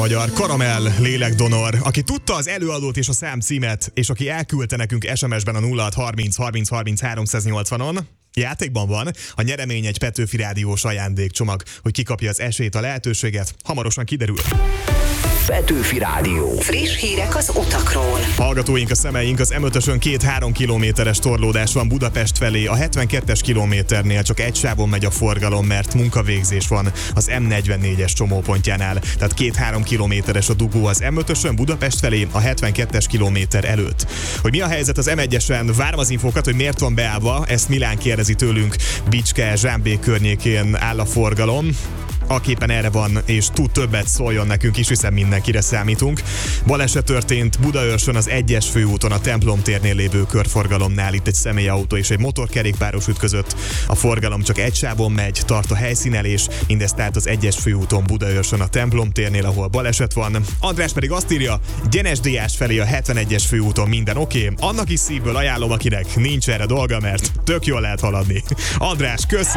Magyar Karamell lélekdonor, aki tudta az előadót és a szám címet, és aki elküldte nekünk SMS-ben a 0630 30 30 380-on. Játékban van, a nyeremény egy Petőfi Rádiós ajándékcsomag, hogy kikapja az esélyt, a lehetőséget, hamarosan kiderül. Petőfi Rádió. Friss hírek az utakról. Hallgatóink, a szemeink, az M5-ösön 2-3 kilométeres torlódás van Budapest felé, a 72-es kilométernél csak egy sávon megy a forgalom, mert munkavégzés van az M44-es csomópontjánál. Tehát 2-3 kilométeres a dugó az M5-ösön Budapest felé, a 72-es kilométer előtt. Hogy mi a helyzet az M1-esen, várom az infókat, hogy miért van beállva, ezt Milán kérdezi tőlünk. Bicske, Zsámbék környékén áll a forgalom. Akiéppen erre van, és tud többet, szóljon nekünk is, hiszen mindenkire számítunk. Baleset történt Budaörsön az 1-es főúton, a Templom térnél lévő körforgalomnál. Itt egy személyautó és egy motorkerékpáros ütközött. A forgalom csak egy sávon megy, tart a helyszínelés, mindez tehát az 1-es főúton Budaörsön a Templom térnél, ahol baleset van. András pedig azt írja, Gyenes-Déás felé a 71-es főúton minden oké. Annak is szívből ajánlom, akinek nincs erre dolga, mert tök jól lehet haladni. András, köszi!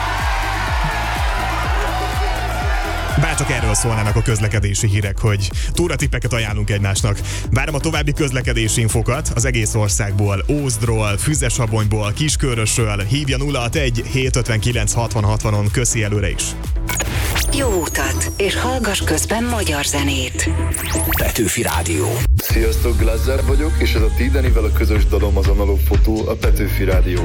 Bárcsak erről szólnának a közlekedési hírek, hogy túratippeket ajánlunk egymásnak. Várom a további közlekedési infokat az egész országból, Ózdról, Füzesabonyból, Kiskörösről. Hívja 061 759 60 60-on, köszi előre is. Jó utat, és hallgass közben magyar zenét. Petőfi Rádió. Sziasztok, Glazer vagyok, és ez a T. Danivel a közös dalom az Analóg Fotó a Petőfi Rádió.